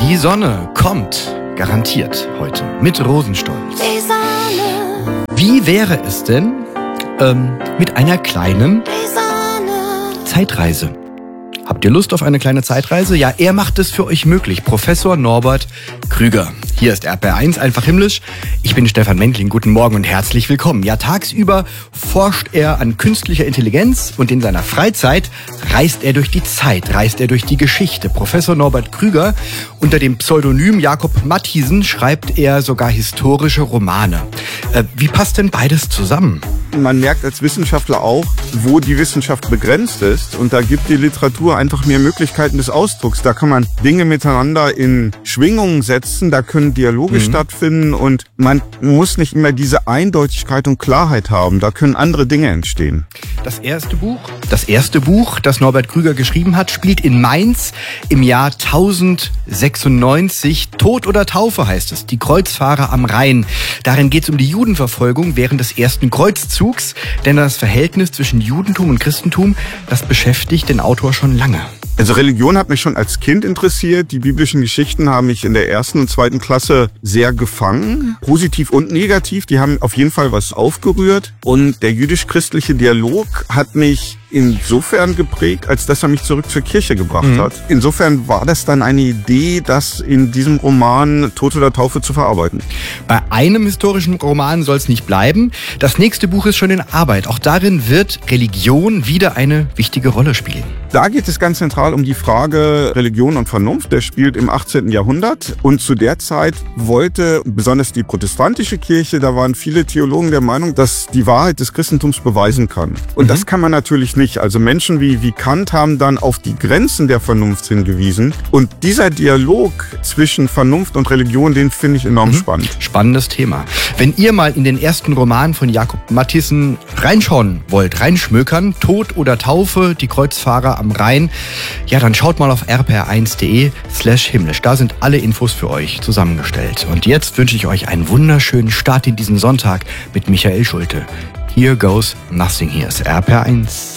Die Sonne kommt garantiert heute mit Rosenstolz. Die Sonne, Wie wäre es denn mit einer kleinen die Sonne. Zeitreise? Habt ihr Lust auf eine kleine Zeitreise? Ja, er macht es für euch möglich. Professor Norbert Krüger. Hier ist RPR1, einfach himmlisch. Ich bin Stefan Mendling. Guten Morgen und herzlich willkommen. Ja, tagsüber forscht er an künstlicher Intelligenz und in seiner Freizeit reist er durch die Zeit, reist er durch die Geschichte. Professor Norbert Krüger, unter dem Pseudonym Jakob Mathiesen, schreibt er sogar historische Romane. Wie passt denn beides zusammen? Man merkt als Wissenschaftler auch, wo die Wissenschaft begrenzt ist. Und da gibt die Literatur einfach mehr Möglichkeiten des Ausdrucks. Da kann man Dinge miteinander in Schwingungen setzen, da können Dialoge stattfinden und man muss nicht immer diese Eindeutigkeit und Klarheit haben. Da können andere Dinge entstehen. Das erste Buch, das Norbert Krüger geschrieben hat, spielt in Mainz im Jahr 1096. Tod oder Taufe heißt es, die Kreuzfahrer am Rhein. Darin geht es um die Judenverfolgung während des ersten Kreuzzugs, denn das Verhältnis zwischen Judentum und Christentum, das beschäftigt den Autor schon lange. Also Religion hat mich schon als Kind interessiert. Die biblischen Geschichten haben mich in der 1. und 2. Klasse sehr gefangen. Positiv und negativ. Die haben auf jeden Fall was aufgerührt. Und der jüdisch-christliche Dialog hat mich insofern geprägt, als dass er mich zurück zur Kirche gebracht hat. Insofern war das dann eine Idee, das in diesem Roman Tod oder Taufe zu verarbeiten. Bei einem historischen Roman soll es nicht bleiben. Das nächste Buch ist schon in Arbeit. Auch darin wird Religion wieder eine wichtige Rolle spielen. Da geht es ganz zentral um die Frage Religion und Vernunft. Der spielt im 18. Jahrhundert. Und zu der Zeit wollte besonders die protestantische Kirche, da waren viele Theologen der Meinung, dass die Wahrheit des Christentums beweisen kann. Und das kann man natürlich nicht. Also Menschen wie Kant haben dann auf die Grenzen der Vernunft hingewiesen. Und dieser Dialog zwischen Vernunft und Religion, den finde ich enorm spannend. Spannendes Thema. Wenn ihr mal in den ersten Roman von Jakob Mathiesen reinschauen wollt, reinschmökern, Tod oder Taufe, die Kreuzfahrer am Rhein, ja, dann schaut mal auf rpr1.de/himmlisch. Da sind alle Infos für euch zusammengestellt. Und jetzt wünsche ich euch einen wunderschönen Start in diesen Sonntag mit Michael Schulte. Here goes nothing. Hier ist RPR1.